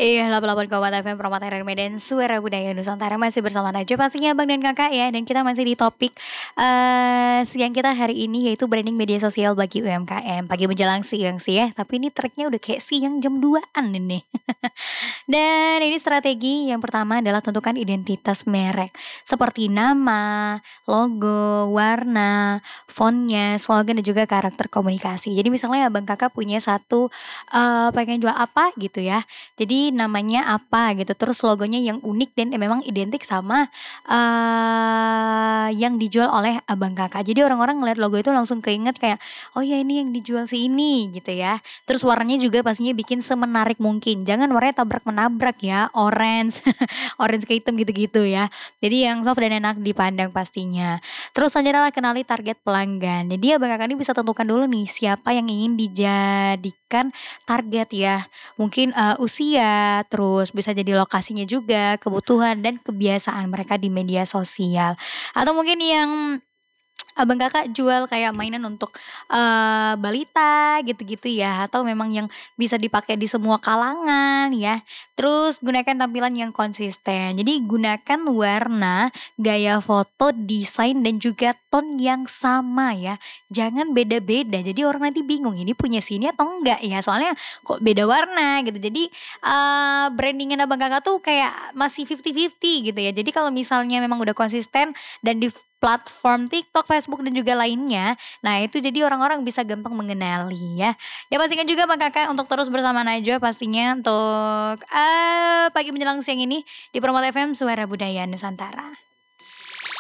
Iya, 88,4 FM Permata Medan, Suara Budaya Nusantara masih bersama Najwa pastinya Abang dan Kakak ya. Dan kita masih di topik siang kita hari ini yaitu branding media sosial bagi UMKM. Pagi menjelang siang sih ya, tapi ini tracknya udah kayak siang jam 2-an ini. Dan ini strategi yang pertama adalah tentukan identitas merek seperti nama, logo, warna, fontnya, slogan dan juga karakter komunikasi. Jadi misalnya Abang Kakak punya satu pengen jual apa gitu ya. Jadi namanya apa gitu, terus logonya yang unik dan memang identik sama yang dijual oleh Abang Kakak. Jadi orang-orang ngeliat logo itu langsung keinget kayak, "Oh ya ini yang dijual si ini," gitu ya. Terus warnanya juga pastinya bikin semenarik mungkin. Jangan warnanya tabrak-menabrak ya, orange, orange ke hitam gitu-gitu ya. Jadi yang soft dan enak dipandang pastinya. Terus selanjutnya adalah kenali target pelanggan. Jadi Abang Kakak ini bisa tentukan dulu nih siapa yang ingin dijadikan target ya. Mungkin, usia, terus bisa jadi lokasinya juga, kebutuhan dan kebiasaan mereka di media sosial. Atau mungkin yang Abang Kakak jual kayak mainan untuk, balita gitu-gitu ya, atau memang yang bisa dipakai di semua kalangan ya. Terus gunakan tampilan yang konsisten. Jadi gunakan warna, gaya foto, desain dan juga tone yang sama ya. Jangan beda-beda, jadi orang nanti bingung, ini punya si ini atau enggak ya, soalnya kok beda warna gitu. Jadi, branding Abang Kakak tuh kayak masih 50-50 gitu ya. Jadi kalau misalnya memang udah konsisten dan di platform TikTok, Facebook, dan juga lainnya. Nah itu jadi orang-orang bisa gampang mengenali ya. Dan pastikan juga Bang Kakak untuk terus bersama Najwa pastinya untuk pagi menjelang siang ini di Promote FM Suara Budaya Nusantara.